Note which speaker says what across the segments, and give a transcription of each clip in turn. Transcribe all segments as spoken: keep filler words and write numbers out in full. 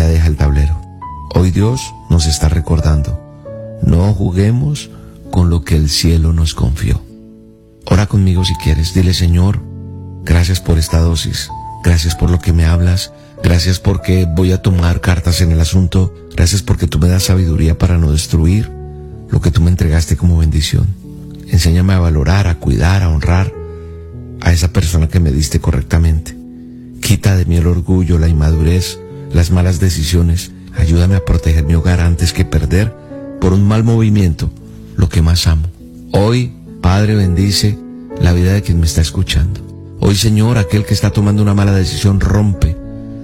Speaker 1: ya deja el tablero. Hoy Dios nos está recordando, no juguemos con lo que el cielo nos confió. Ora conmigo si quieres, dile: Señor, gracias por esta dosis, gracias por lo que me hablas, gracias porque voy a tomar cartas en el asunto, gracias porque tú me das sabiduría para no destruir lo que tú me entregaste como bendición. Enséñame a valorar, a cuidar, a honrar a esa persona que me diste correctamente. Quita de mí el orgullo, la inmadurez, las malas decisiones. Ayúdame a proteger mi hogar antes que perder por un mal movimiento lo que más amo. Hoy, Padre, bendice la vida de quien me está escuchando. Hoy, Señor, aquel que está tomando una mala decisión, rompe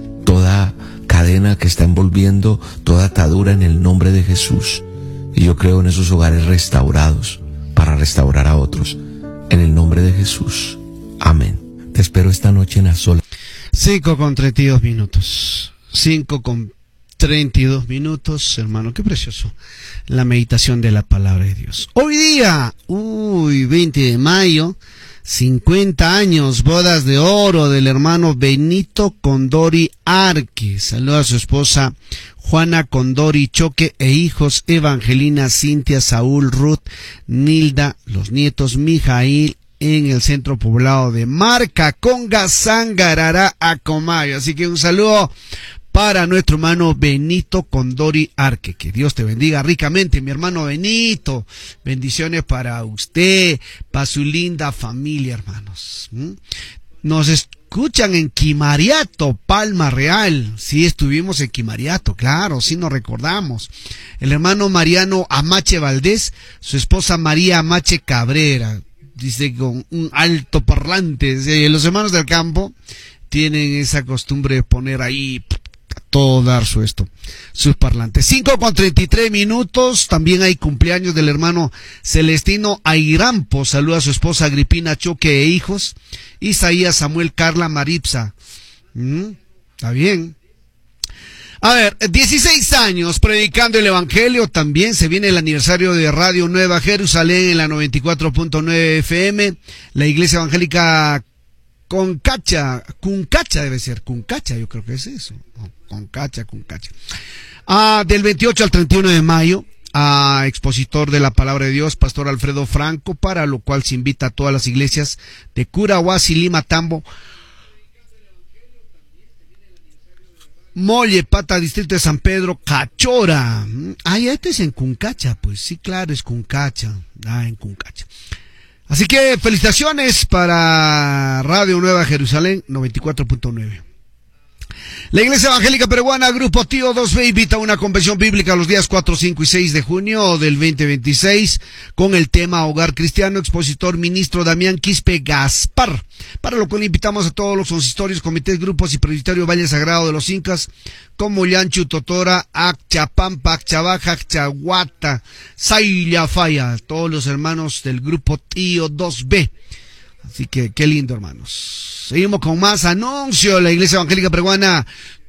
Speaker 1: toda cadena que está envolviendo, toda atadura en el nombre de Jesús. Y yo creo en esos hogares restaurados para restaurar a otros. En el nombre de Jesús. Amén. Te espero esta noche en la sola.
Speaker 2: Cinco con treinta y dos minutos. Cinco con treinta y dos minutos, hermano, qué precioso. La meditación de la palabra de Dios. Hoy día, uy, veinte de mayo, cincuenta años, bodas de oro del hermano Benito Condori Arque. Saluda a su esposa Juana Condori Choque e hijos Evangelina, Cintia, Saúl, Ruth, Nilda, los nietos Mijail, en el centro poblado de Marca, Conga, Sangarará, Acomayo. Así que un saludo para nuestro hermano Benito Condori Arque. Que Dios te bendiga ricamente, mi hermano Benito. Bendiciones para usted, para su linda familia, hermanos. ¿Mm? Nos escuchan en Quimariato, Palma Real. Sí, estuvimos en Quimariato, claro, sí nos recordamos. El hermano Mariano Amache Valdés, su esposa María Amache Cabrera. Dice con un alto parlante. Los hermanos del campo tienen esa costumbre de poner ahí a todo dar su esto, sus parlantes. Cinco con treinta y tres minutos. También hay cumpleaños del hermano Celestino Airampo. Saluda a su esposa Agripina Choque e hijos. Isaías Samuel Carla Maripsa. ¿Mm? Está bien. A ver, dieciséis años predicando el evangelio. También se viene el aniversario de Radio Nueva Jerusalén en la noventa y cuatro punto nueve F M. La iglesia evangélica Concacha, Cuncacha debe ser, Cuncacha, yo creo que es eso. Concacha, Cuncacha. Ah, del veintiocho al treinta y uno de mayo, a expositor de la palabra de Dios, Pastor Alfredo Franco, para lo cual se invita a todas las iglesias de Curahuasi, Lima, Tambo, Molle, Pata, Distrito de San Pedro, Cachora. Ah, ya este es en Cuncacha, pues sí, claro, es Cuncacha. Ah, en Cuncacha. Así que felicitaciones para Radio Nueva Jerusalén noventa y cuatro punto nueve. La Iglesia Evangélica Peruana, Grupo Tío dos B, invita a una convención bíblica los días cuatro, cinco y seis de junio del veinte veintiséis con el tema Hogar Cristiano, expositor ministro Damián Quispe Gaspar, para lo cual invitamos a todos los consistorios, comités, grupos y presbiterio Valle Sagrado de los Incas, como Llanchu, Totora, Acchapampa, Acchabaja, Acchahuata, Sayllafaya, todos los hermanos del Grupo Tío dos B. Así que qué lindo, hermanos. Seguimos con más anuncios. La Iglesia Evangélica Peruana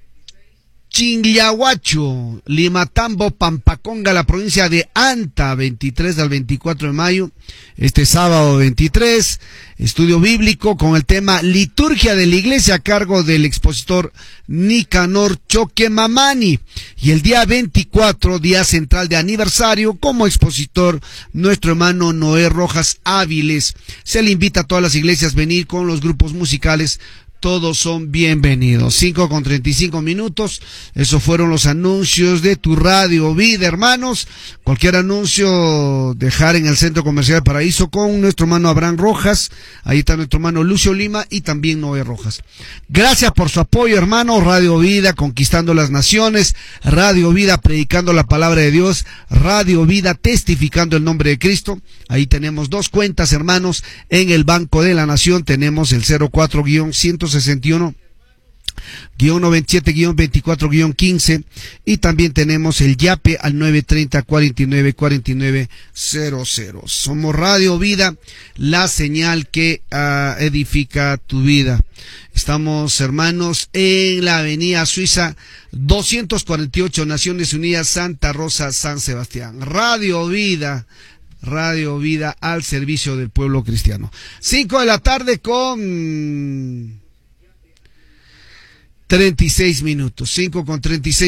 Speaker 2: Chingliahuacho, Limatambo, Pampaconga, la provincia de Anta, veintitrés al veinticuatro de mayo, este sábado veintitrés, estudio bíblico con el tema Liturgia de la Iglesia a cargo del expositor Nicanor Choquemamani, y el día veinticuatro, día central de aniversario, como expositor nuestro hermano Noé Rojas Áviles. Se le invita a todas las iglesias a venir con los grupos musicales. Todos son bienvenidos. Cinco con treinta y cinco minutos. Esos fueron los anuncios de tu Radio Vida, hermanos. Cualquier anuncio, dejar en el Centro Comercial Paraíso con nuestro hermano Abraham Rojas. Ahí está nuestro hermano Lucio Lima y también Noé Rojas. Gracias por su apoyo, hermano. Radio Vida conquistando las naciones. Radio Vida predicando la palabra de Dios. Radio Vida testificando el nombre de Cristo. Ahí tenemos dos cuentas, hermanos. En el Banco de la Nación tenemos el cero cuatro ciento sesenta y uno noventa y siete veinticuatro quince, y también tenemos el YAPE al nueve treinta cuarenta y nueve cuarenta y nueve cero cero. Somos Radio Vida, la señal que uh, edifica tu vida. Estamos, hermanos, en la avenida Suiza doscientos cuarenta y ocho, Naciones Unidas, Santa Rosa, San Sebastián. Radio Vida, Radio Vida al servicio del pueblo cristiano. Cinco de la tarde con treinta y seis minutos. Cinco con treinta y seis.